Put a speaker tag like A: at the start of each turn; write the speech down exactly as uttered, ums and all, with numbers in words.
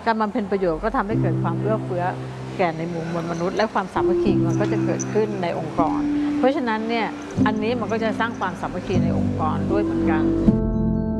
A: การบำเพ็ญประโยชน์ก็ทำให้เกิดความเอื้อเฟื้อแก่ในหมู่มวลมนุษย์และความสามัคคีมันก็จะเกิดขึ้นในองค์กรเพราะฉะนั้นเนี่ยอันนี้มันก็จะสร้างความสามัคคีในองค์กรด้วยเหมือนกัน